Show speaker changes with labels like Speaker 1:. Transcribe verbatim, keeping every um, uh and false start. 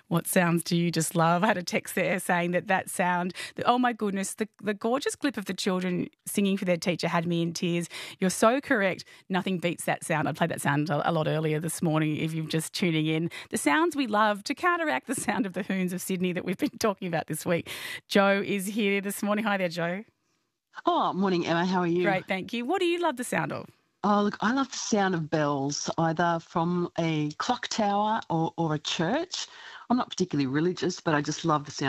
Speaker 1: What sounds do you just love? I had a text there saying that that sound, the, oh my goodness, the, the gorgeous clip of the children singing for their teacher had me in tears. You're so correct. Nothing beats that sound. I played that sound a, a lot earlier this morning if you're just tuning in. The sounds we love to counteract the sound of the hoons of Sydney that we've been talking about this week. Joe is here this morning. Hi there, Joe.
Speaker 2: Oh, morning, Emma. How are you?
Speaker 1: Great, thank you. What do you love the sound of?
Speaker 2: Oh, look, I love the sound of bells, either from a clock tower or, or a church. I'm not particularly religious, but I just love the sound